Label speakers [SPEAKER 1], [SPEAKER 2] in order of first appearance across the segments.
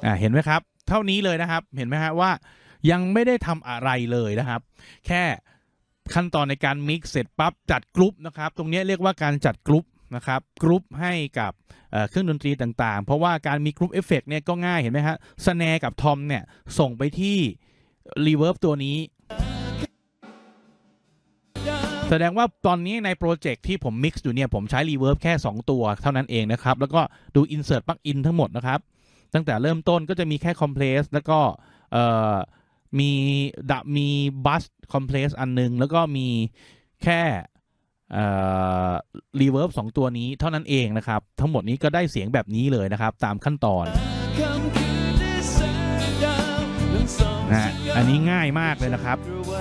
[SPEAKER 1] เห็นไหมครับเท่านี้เลยนะครับเห็นไหมฮะว่ายังไม่ได้ทำอะไรเลยนะครับแค่ขั้นตอนในการมิกซ์เสร็จปั๊บจัดกรุ๊ปนะครับตรงนี้เรียกว่าการจัดกรุ๊ปนะครับกรุ๊ปให้กับเครื่องดนตรีต่างๆเพราะว่าการมีกรุ๊ปเอฟเฟกต์เนี่ยก็ง่ายเห็นไหมฮะสแนร์กับทอมเนี่ยส่งไปที่รีเวิร์บตัวนี้แสดงว่าตอนนี้ในโปรเจกต์ที่ผมมิกซ์อยู่เนี่ยผมใช้รีเวิร์บแค่2ตัวเท่านั้นเองนะครับแล้วก็ดู insert plugin ทั้งหมดนะครับตั้งแต่เริ่มต้นก็จะมีแค่ compress แล้วก็มีบัสคอมเพลสอันนึงแล้วก็มีแค่รีเวิร์บ2ตัวนี้เท่านั้นเองนะครับทั้งหมดนี้ก็ได้เสียงแบบนี้เลยนะครับตามขั้นตอนนะอันนี้ง่ายมากเลยนะครับ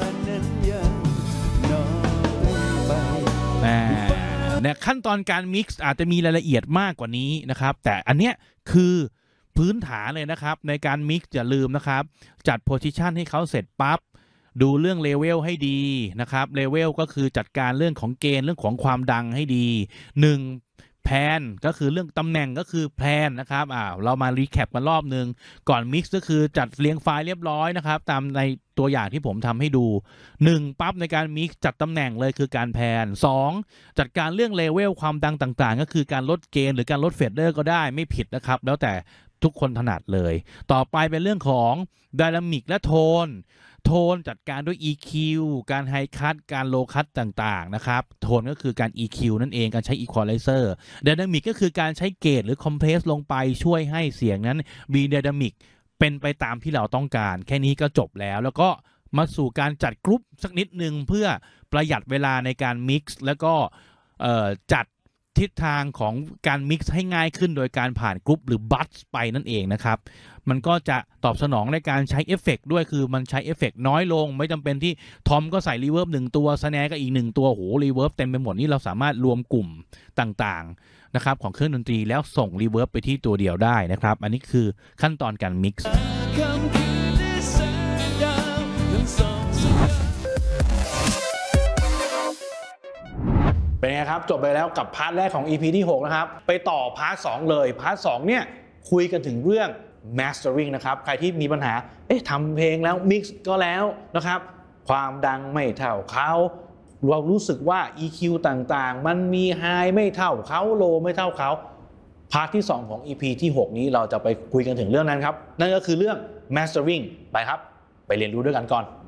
[SPEAKER 1] เนี่ยขั้นตอนการมิกซ์อาจจะมีรายละเอียดมากกว่านี้นะครับแต่อันเนี้ยคือพื้นฐานเลยนะครับในการมิกซ์อย่าลืมนะครับจัดโพซิชันให้เขาเสร็จปั๊บดูเรื่องเลเวลให้ดีนะครับเลเวลก็คือจัดการเรื่องของเกณฑ์เรื่องของความดังให้ดี1แพนก็คือเรื่องตำแหน่งก็คือแพนนะครับเรามารีแคปกันรอบนึงก่อนมิกซ์ก็คือจัดเรียงไฟล์เรียบร้อยนะครับตามในตัวอย่างที่ผมทำให้ดู1ปั๊บในการมิกซ์จัดตำแหน่งเลยคือการแพน2จัดการเรื่องเลเวลความดังต่างๆก็คือการลดเกณฑ์หรือการลดเฟดเดอร์ก็ได้ไม่ผิดนะครับแล้วแต่ทุกคนถนัดเลยต่อไปเป็นเรื่องของไดนามิกและโทนจัดการด้วย EQ การไฮคัทการโลคัทต่างๆนะครับโทนก็คือการ EQ นั่นเองการใช้ Equalizer ไดนามิกก็คือการใช้เกจหรือคอมเพรสลงไปช่วยให้เสียงนั้นมีไดนามิกเป็นไปตามที่เราต้องการแค่นี้ก็จบแล้วก็มาสู่การจัดกรุ๊ปสักนิดนึงเพื่อประหยัดเวลาในการมิกซ์แล้วก็จัดทิศทางของการมิกซ์ให้ง่ายขึ้นโดยการผ่านกรุ๊ปหรือบัสไปนั่นเองนะครับมันก็จะตอบสนองในการใช้เอฟเฟกต์ด้วยคือมันใช้เอฟเฟกต์น้อยลงไม่จำเป็นที่ทอมก็ใส่รีเวิร์บ1ตัวสแนร์ก็อีก1ตัวโหรีเวิร์บเต็มไปหมดนี่เราสามารถรวมกลุ่มต่างๆนะครับของเครื่องดนตรีแล้วส่งรีเวิร์บไปที่ตัวเดียวได้นะครับอันนี้คือขั้นตอนการมิกซ์เป็นไงครับจบไปแล้วกับพาร์ทแรกของ EP ที่6นะครับไปต่อพาร์ท2เลยพาร์ท2เนี่ยคุยกันถึงเรื่อง mastering นะครับใครที่มีปัญหาทำเพลงแล้ว mix ก็แล้วนะครับความดังไม่เท่าเขาเรารู้สึกว่า EQ ต่างๆมันมี high ไม่เท่าเขา low ไม่เท่าเขาพาร์ทที่2ของ EP ที่6นี้เราจะไปคุยกันถึงเรื่องนั้นครับนั่นก็คือเรื่อง mastering ไปครับไปเรียนรู้ด้วยกันก่อน